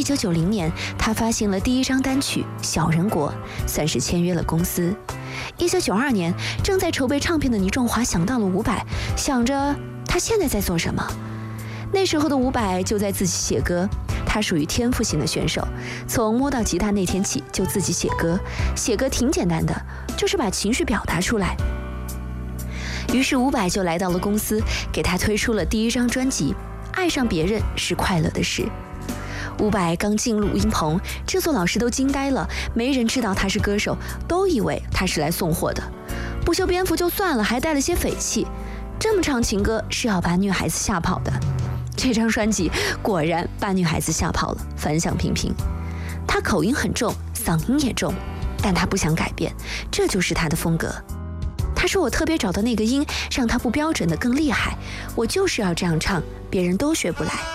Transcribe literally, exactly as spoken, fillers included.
九九零年，他发行了第一张单曲《小人国》，算是签约了公司。一九九二年，正在筹备唱片的倪仲华想到了伍佰，想着他现在在做什么。那时候的伍佰就在自己写歌，他属于天赋型的选手，从摸到吉他那天起就自己写歌，写歌挺简单的，就是把情绪表达出来。于是伍佰就来到了公司，给他推出了第一张专辑《爱上别人是快乐的事》。伍佰刚进录音棚，制作老师都惊呆了，没人知道他是歌手，都以为他是来送货的。不修边幅就算了，还带了些匪气，这么唱情歌是要把女孩子吓跑的。这张专辑果然把女孩子吓跑了，反响平平。他口音很重，嗓音也重，但他不想改变，这就是他的风格。他说我特别找到那个音，让他不标准的更厉害，我就是要这样唱，别人都学不来。